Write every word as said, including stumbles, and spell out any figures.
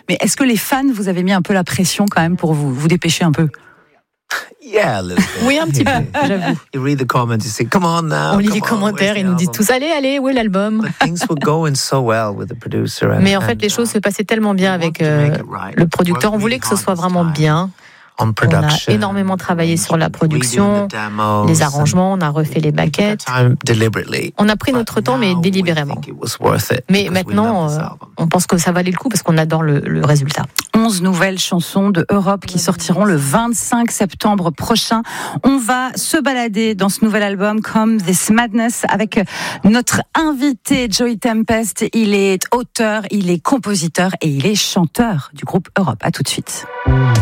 Mais est-ce que les fans vous avez mis un peu la pression quand même pour vous, vous dépêcher un peu? Yeah, a little bit. Oui, un petit peu, j'avoue. You read the comments, you say, come on now. On lit les come on, commentaires, where's ils the nous disent album? tous allez, allez, où est l'album? But things were going so well with the producer. And, Mais en fait, and, les choses uh, se passaient tellement bien we avec wanted to euh, make it right. le producteur. On Worked voulait really que ce hard soit this vraiment time bien. on On a production, énormément travaillé sur la redoing production, the demos, les arrangements, on a refait les and we took our baquettes. time deliberately. On a pris But notre temps, mais now we délibérément. think it was worth it Mais because we maintenant, love this euh, album. on pense que ça valait le coup parce qu'on adore le, le résultat. onze nouvelles chansons de Europe qui sortiront le vingt-cinq septembre prochain. On va se balader dans ce nouvel album Come This Madness avec notre invité Joey Tempest. Il est auteur, il est compositeur et il est chanteur du groupe Europe. À tout de suite.